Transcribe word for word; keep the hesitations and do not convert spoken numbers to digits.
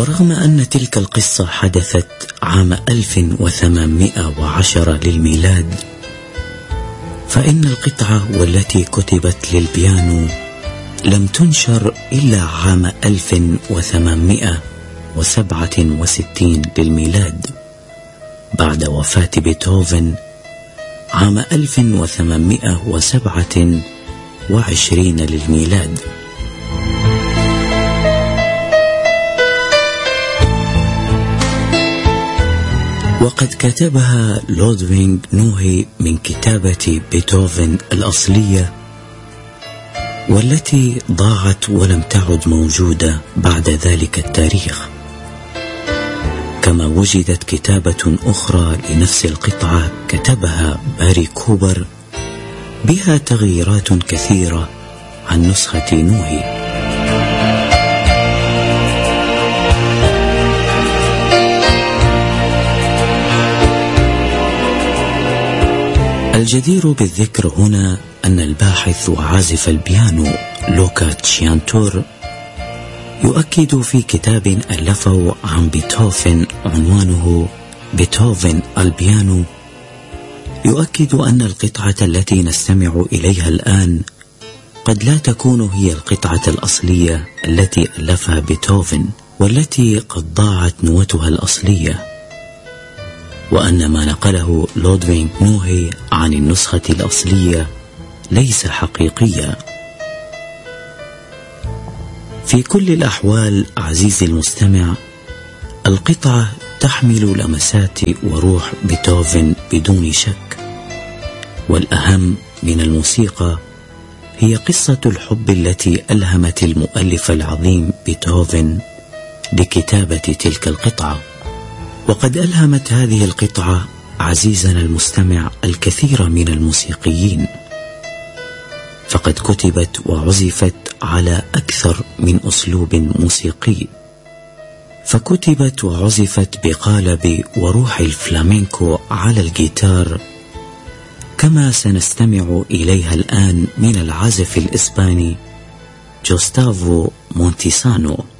ورغم أن تلك القصة حدثت عام ألف وثمانمائة وعشرة للميلاد، فإن القطعة والتي كتبت للبيانو لم تنشر إلا عام ألف وثمانمائة وسبعة وستين للميلاد، بعد وفاة بيتهوفن عام ألف وثمانمائة وسبعة وعشرين للميلاد. وقد كتبها لودفيغ نوهي من كتابة بيتهوفن الأصلية، والتي ضاعت ولم تعد موجودة بعد ذلك التاريخ. كما وجدت كتابة أخرى لنفس القطعة كتبها باري كوبر بها تغييرات كثيرة عن نسخة نوهي. الجدير بالذكر هنا أن الباحث وعازف البيانو لوكا تشيانتور يؤكد في كتاب ألفه عن بيتهوفن عنوانه بيتهوفن البيانو، يؤكد أن القطعة التي نستمع إليها الآن قد لا تكون هي القطعة الأصلية التي ألفها بيتهوفن، والتي قد ضاعت نوتها الأصلية، وأن ما نقله لودفيغ نوهي عن النسخة الأصلية ليس حقيقيا. في كل الأحوال عزيزي المستمع، القطعة تحمل لمسات وروح بيتهوفن بدون شك، والأهم من الموسيقى هي قصة الحب التي ألهمت المؤلف العظيم بيتهوفن لكتابة تلك القطعة. وقد ألهمت هذه القطعة عزيزنا المستمع الكثير من الموسيقيين، فقد كتبت وعزفت على أكثر من أسلوب موسيقي، فكتبت وعزفت بقالب وروح الفلامينكو على الجيتار، كما سنستمع إليها الآن من العازف الإسباني جوستافو مونتيسانو.